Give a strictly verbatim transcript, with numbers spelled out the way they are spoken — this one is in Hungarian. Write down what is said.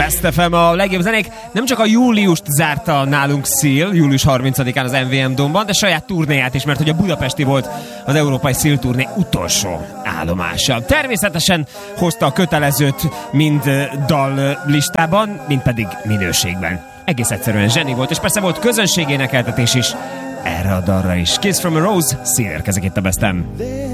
Best ef em a legjobb zenék. Nem csak a júliust zárta nálunk Seal, július harmincadikán az em vé em Dome-ban, de saját turnéját is, mert hogy a budapesti volt az európai Seal turné utolsó állomása. Természetesen hozta a kötelezőt mind dal listában, mind pedig minőségben. Egész egyszerűen zseni volt, és persze volt közönségénekeltetés is erre a dalra is. Kiss from a Rose, Seal érkezik itt a Best em.